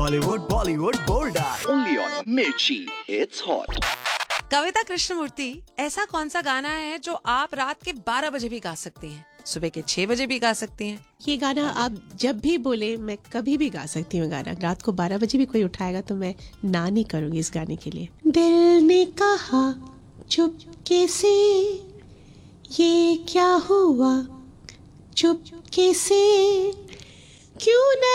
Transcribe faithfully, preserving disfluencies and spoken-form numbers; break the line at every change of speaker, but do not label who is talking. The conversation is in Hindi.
Bollywood Bollywood bold
Only on Mirchi. It's hot.
कविता कृष्णमूर्ति, ऐसा कौन सा गाना है जो आप रात के बारह बजे भी गा सकती हैं, सुबह के छह बजे भी गा सकती हैं?
ये गाना आप जब भी बोले मैं कभी भी गा सकती हूँ। गाना रात को बारह बजे भी कोई उठाएगा तो मैं ना नहीं करूंगी इस गाने के लिए। दिल ने कहा चुपके से ये क्या हुआ, चुपके से क्यों न